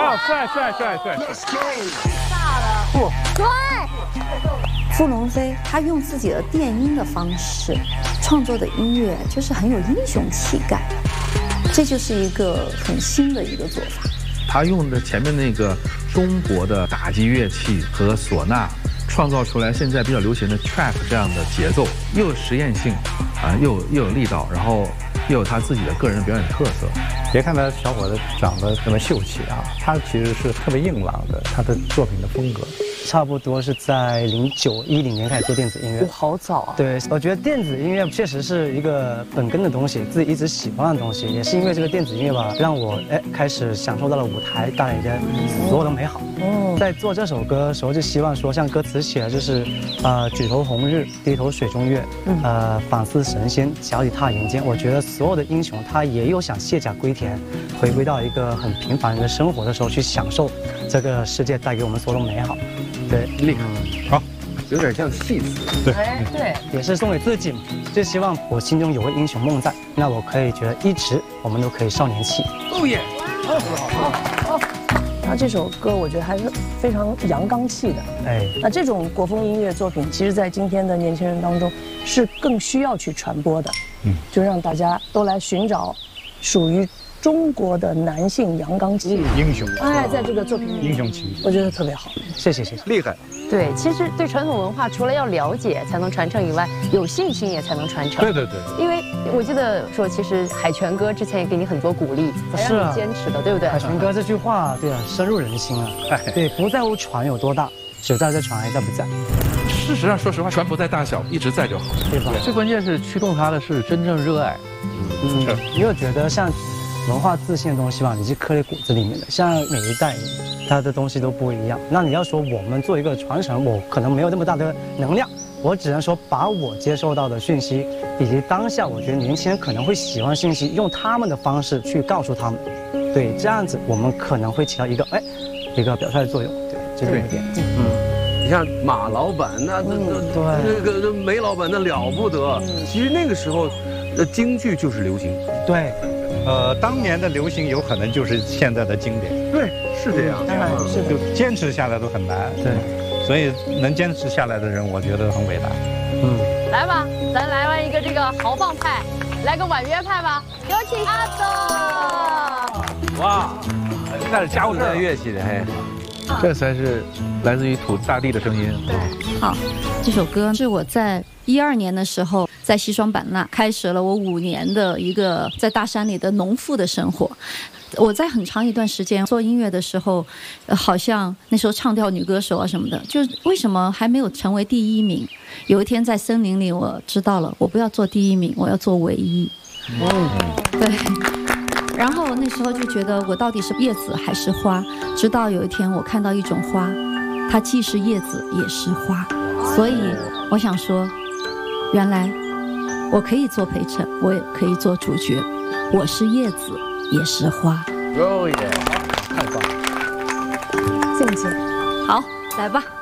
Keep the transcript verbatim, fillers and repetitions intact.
哇，帅帅帅帅！ 大了，不对。 傅龙飞他用自己的电音的方式创作的音乐，就是很有英雄气概，这就是一个很新的一个做法。 他用的前面那个中国的打击乐器和唢呐，创造出来现在比较流行的 trap 这样的节奏，又有实验性，啊，又有又有力道，然后又有他自己的个人的表演特色。 别看他小伙子长得这么秀气啊，他其实是特别硬朗的，他的作品的风格。 差不多是在零九一零年开始做电子音乐， 好早啊！ 对，我觉得电子音乐确实是一个本根的东西，自己一直喜欢的东西，也是因为这个电子音乐吧，让我哎开始享受到了舞台带来的所有的美好。哦，在做这首歌的时候，就希望说，像歌词写的就是，呃，举头红日，低头水中月，呃，反思神仙，脚底踏人间。我觉得所有的英雄，他也有想卸甲归田，回归到一个很平凡人的生活的时候，去享受这个世界带给我们所有的美好。对， 厉害，好， 有点像戏词。 对， 哎，对， 也是送给自己嘛，就希望我心中有个英雄梦在，那我可以觉得一直我们都可以少年气。 哦耶！ 哦，他这首歌我觉得还是非常阳刚气的。 哎， 那这种国风音乐作品，其实在今天的年轻人当中是更需要去传播的。嗯，就让大家都来寻找属于中国的男性阳刚气英雄。 哎，在这个作品里， 英雄气， 我觉得特别好。 谢谢谢谢， 厉害。 对，其实对传统文化，除了要了解才能传承以外，有信心也才能传承。 对对对。 因为我记得说，其实海泉哥之前也给你很多鼓励，才让你坚持的，对不对？ 海泉哥这句话，对啊，深入人心啊。对，不在乎船有多大，只在这船还在不在。 事实上，说实话，船不在大小，一直在就好， 对吧？ 最关键是驱动他的是真正热爱。 嗯，因为我觉得像文化自信的东西吧，你是刻在骨子里面的。像每一代，它的东西都不一样。那你要说我们做一个传承，我可能没有那么大的能量，我只能说把我接受到的讯息，以及当下我觉得年轻人可能会喜欢信息，用他们的方式去告诉他们。对，这样子我们可能会起到一个哎一个表率的作用。对，就这一点。嗯。 你像马老板，那那那那个那梅老板那了不得。其实那个时候，呃，京剧就是流行。 对， 呃，当年的流行有可能就是现在的经典。 对，是这样。 当然是的， 就坚持下来都很难。 对， 所以能坚持下来的人，我觉得很伟大。 嗯，来吧，咱来完一个这个豪放派，来个婉约派吧，有请阿斗。 哇，开始家务事儿乐器的嘿。 这才是来自于土大地的声音。 好，这首歌是我在一二年的时候，在西双版纳开始了我五年的一个在大山里的农妇的生活。我在很长一段时间做音乐的时候，呃、好像那时候唱跳女歌手啊什么的，就是为什么还没有成为第一名？有一天在森林里，我知道了，我不要做第一名，我要做唯一。嗯，对。然后那时候就觉得我到底是叶子还是花，直到有一天我看到一种花，它既是叶子也是花，所以我想说，原来我可以做陪衬，我也可以做主角，我是叶子也是花。 哦耶，太棒了！ 静静， 好，来吧。